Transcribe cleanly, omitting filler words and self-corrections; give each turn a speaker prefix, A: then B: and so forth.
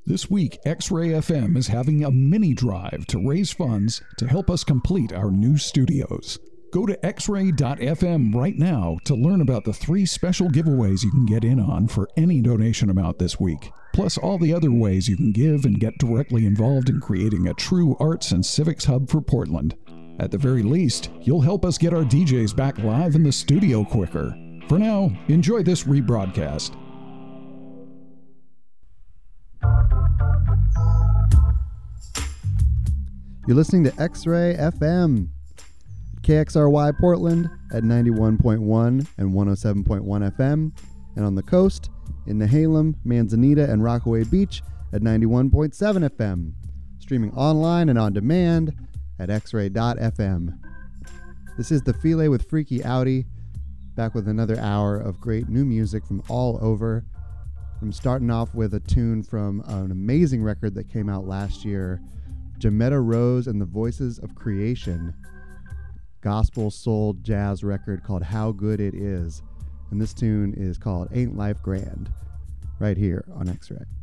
A: This week, X-Ray FM is having a mini drive to raise funds to help us complete our new studios. Go to xray.fm right now to learn about the 3 special giveaways you can get in on for any donation amount this week, plus all the other ways you can give and get directly involved in creating a true arts and civics hub for Portland. At the very least, you'll help us get our DJs back live in the studio quicker. For now, enjoy this rebroadcast.
B: You're listening to X-Ray FM, KXRY Portland at 91.1 and 107.1 FM, and on the coast in Nehalem, Manzanita, and Rockaway Beach at 91.7 FM. Streaming online and on demand at xray.fm. This is The File with Freaky Audi, back with another hour of great new music from all over. I'm starting off with a tune from an amazing record that came out last year, Jametta Rose and the Voices of Creation, gospel soul jazz record called How Good It Is. And this tune is called Ain't Life Grand, right here on X-Ray.